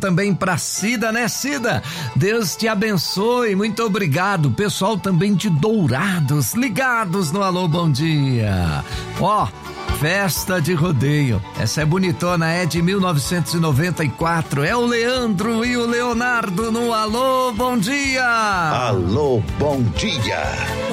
também pra Cida, né, Cida? Deus te abençoe, muito obrigado. Pessoal também de Dourados, ligados no Alô Bom Dia. Ó, festa de rodeio. Essa é bonitona, é de 1994. É o Leandro e o Leonardo no Alô Bom Dia. Alô Bom Dia.